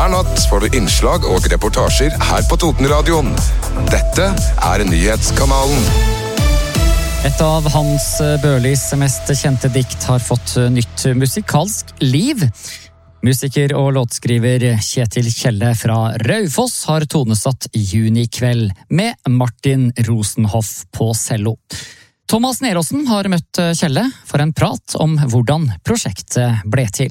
Hver natt får du innslag og reportasjer her på Totenradioen. Dette Nyhetskanalen. Et av Hans Børlis mest kjente dikt har fått nytt musikalsk liv. Musiker og låtskriver Kjetil Kjelle fra Raufoss har tonesatt Junikveld med Martin Rosenhoff på cello. Thomas Neråsen har møtt Kjelle for en prat om hvordan prosjektet ble til.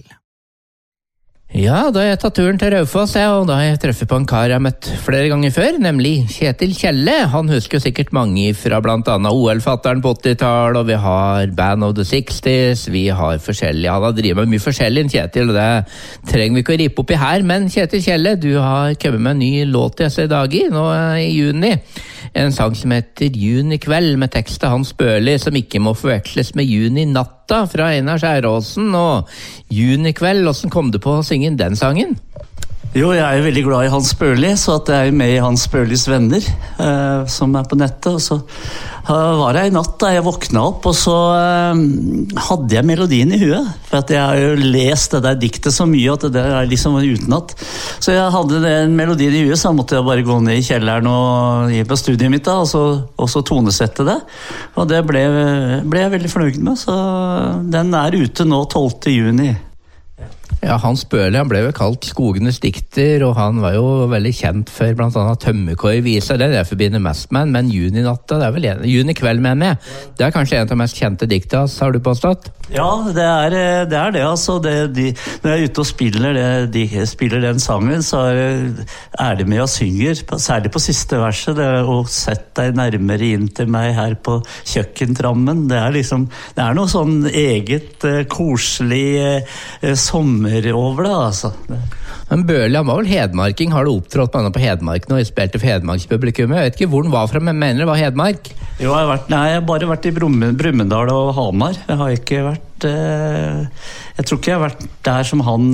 Ja, da har jeg tatt turen til Raufoss, og da har jeg treffet på en kar jeg har møtt flere ganger før, nemlig Kjetil Kjelle. Han husker sikkert mange fra blant annet OL-fatteren på 80-tallet, og vi har Band of the 60s, vi har forskjellige, han har drivet med mye forskjellig enn Kjetil, og det trenger vi ikke å rippe opp i her, men Kjetil Kjelle, du har kommet med en ny låt i disse dager, nå i juni. En sang som heter Junikveld, med tekst av Hans Børli, som ikke må forveksles med Juninatta fra Einar Skjæråsen. Og Junikveld, hvordan kom du på å synge den sangen? Jo, jeg er jo veldig glad i Hans Børli, så at jeg er med i Hans Børlis venner, som er på nettet. Og så var jeg i natt da jeg våkna opp, og så hadde jeg melodien i huet. For at jeg har jo lest det der diktet så mye, at det er liksom utenat. Så jeg hadde den melodien i huet, så måtte jeg bare gå ned i kjelleren og på studiet mitt da, og så tonesette det. Og det ble jeg veldig fornøyd med, så den er ute nå 12. juni. Ja, Hans Børli, han ble jo kalt Skogenes dikter, og han var jo veldig kjent for blant annet Tømmerkår-visa, det er det jeg forbinder mest med, men Juninatta, det er vel Junikveld med meg. Det er kanskje en av de mest kjente dikta, har du påstått? Ja, det er det altså. Når jeg er ute og spiller den sangen, så er det med og synger, særlig på siste verset, det å sette deg nærmere inn til meg her på kjøkkentrammen. Det er noe sånn eget koselig sommer over det, altså. Men Børli, han var vel hedmarking, har du opptrådt med henne på Hedmark nå, jeg spilte for Hedmarkspublikum, jeg vet ikke hvor han var fra, men mener det var Hedmark? Jo, jeg har bare vært i Brumunddal og Hamar, jeg har ikke vært, jeg tror ikke jeg har vært der som han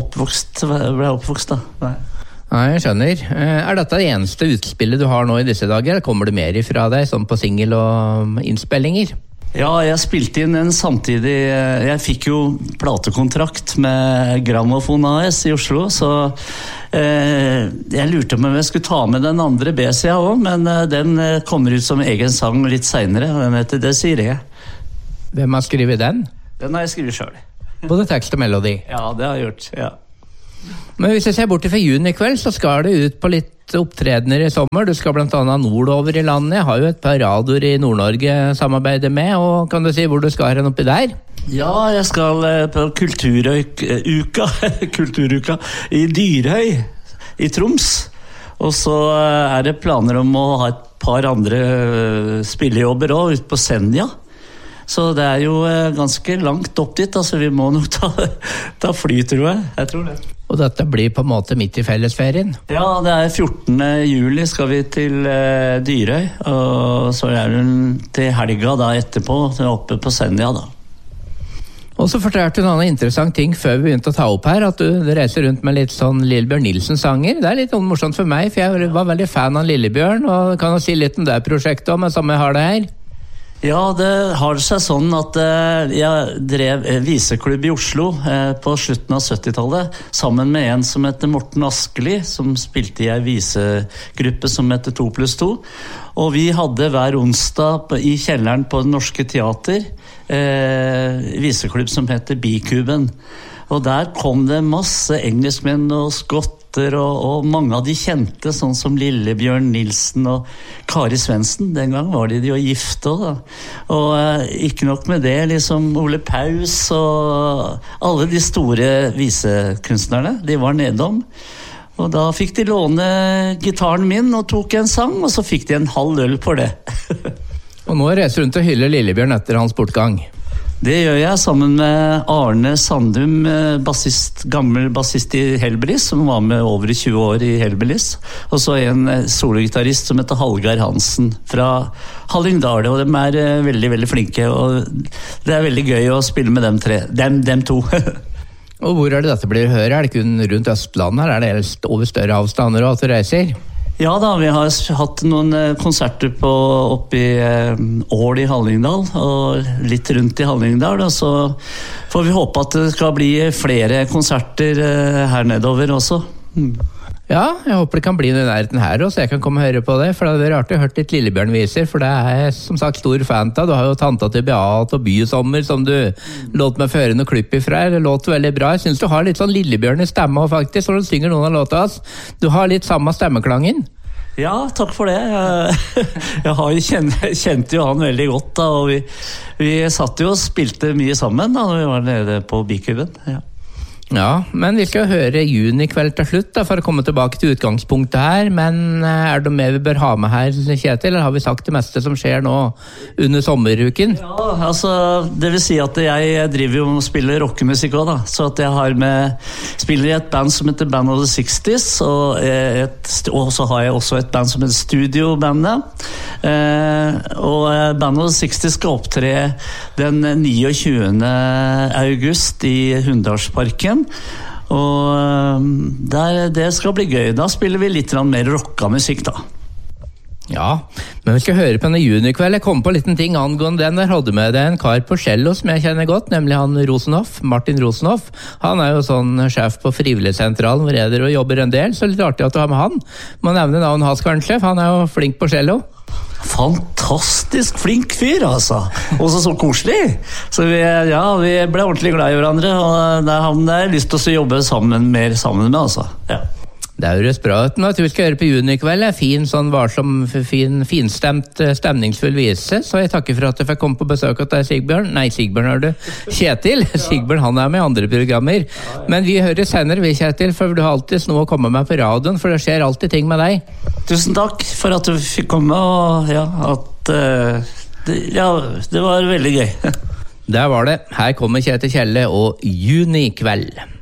ble oppvokst da, nei. Nei, jeg skjønner. Er dette det eneste utspillet du har nå i disse dager, eller kommer det mer ifra deg, sånn på single og innspillinger? Ja, jeg spilte inn en samtidig. Jeg fikk jo platekontrakt med Grammofon AS i Oslo, så jeg lurte om jeg skulle ta med den andre B-sida også, men den kommer ut som egen sang litt senere, og den heter Desiree. Hvem har skrevet den? Den har jeg skrevet selv. Både tekst og melodi? Ja, det har jeg gjort, ja. Men hvis jeg ser bort fra Junikveld, så skal det ut på litt opptredener i sommer. Du skal blant annet nordover i landet. Jeg har jo et par radioer i Nord-Norge samarbeider med, og kan du si hvor du skal her oppi der? Ja, jeg skal på Kulturuka i Dyrøy i Troms. Og så er det planer om å ha et par andre spillejobber også ute på Senja. Så det er jo ganske langt opp dit, altså vi må nok ta fly, tror jeg. Jeg tror det. Og dette blir på en måte midt i fellesferien? Ja, det er 14. juli skal vi til Dyrøy, og så er det til helga da etterpå, oppe på Senja da. Og så fortalte du noen interessant ting før vi begynte å ta opp her, at du reiser rundt med litt sånn Lillebjørn Nilsen-sanger. Det er litt morsomt for meg, for jeg var veldig fan av Lillebjørn, og kan jo si litt om det prosjektet også, men som jeg har det her. Ja, det har seg sånn at jeg drev viseklubb i Oslo på slutten av 70-tallet sammen med en som heter Morten Askeli, som spilte i en visegruppe som heter 2+2. Og vi hadde hver onsdag i kjelleren på Det Norske Teater viseklubb som heter Bikuben. Og der kom det masse engelskmenn og skotter og mange av de kjente, sånn som Lillebjørn Nilsen og Kari Svendsen. Den gang var de jo gifte også, da. Og ikke nok med det, liksom Ole Paus og alle de store visekunstnerne, de var nedom. Og da fikk de låne gitaren min og tok en sang, og så fikk de en halv øl for det. Og nå reiser rundt og hyller Lillebjørn etter hans bortgang. Det gjør jeg sammen med Arne Sandum, gammel bassist i Hellbillies, som var med over 20 år i Hellbillies. Og så en sologitarist som heter Hallgeir Hansen fra Hallingdal, og de er veldig, veldig flinke, og det er veldig gøy å spille med dem to. Og hvor er det dette blir å høre? Er det kun rundt Østlandet her? Er det helst over større avstander og at du reiser? Ja da, vi har hatt noen konserter oppe i Ål i Hallingdal, og litt rundt i Hallingdal, og så får vi håpe at det skal bli flere konserter her nedover også. Ja, jeg håper det kan bli den nærheten her også, så jeg kan komme og høre på det, for det hadde vært artig å hørt litt Lillebjørn-viser, for det er jeg som sagt stor fan av. Du har jo Tanta til Beat og Bysommer, som du låt meg føre noe klipp ifra. Det låt veldig bra. Jeg synes du har litt sånn Lillebjørn i stemme også, faktisk, når du synger noen av låta hans. Du har litt samme stemmeklangen. Ja, takk for det. Jeg kjente jo han veldig godt, da, og vi satt jo og spilte mye sammen da når vi var nede på Bikuben. Ja, men vi skal høre Junikveld til slutt da, for å komme tilbake til utgangspunktet her, men er det mer vi bør ha med her, Kjetil, eller har vi sagt det meste som skjer nå under sommeruken? Ja, altså, det vil si at jeg driver jo og spiller rockemusikk også da, så at jeg spiller i et band som heter Band of the 60s, og så har jeg også et band som heter Studio Bandet, og Band of the 60s skal opptre den 29. august i Hunndalsparken. Og det skal bli gøy. Da spiller vi litt mer rocka musikk da. Ja, men vi skal høre på denne Junikveld. Jeg kom på en liten ting angående den. Der hadde med deg en kar på cello som jeg kjenner godt, nemlig han Rosenhoff, Martin Rosenhoff. Han er jo sånn sjef på Frivilligsentralen hvor jeg og jobber en del, så litt artig at du har med han. Må nevne navnet hans kanskje, for han er jo flink på cello. Fantastisk flink fyr, altså. Også så koselig. Så vi ble ordentlig glad i hverandre, og det er han jeg har lyst til å jobbe mer sammen med, altså. Ja. Det høres bra ut. Nå tror vi skal høre på Junikveld. Fin, sånn varsom, finstemt, stemningsfull vise. Så jeg takker for at jeg fikk komme på besøk til deg, Sigbjørn. Nei, Sigbjørn er du. Kjetil. Sigbjørn, han er med i andre programmer. Men vi hører senere, vi, Kjetil, for du har alltid noe å komme med på radioen, for det skjer alltid ting med deg. Tusen takk for at du fikk komme, og det var veldig gøy. Der var det. Her kommer Kjetil Kjelle og Junikveld.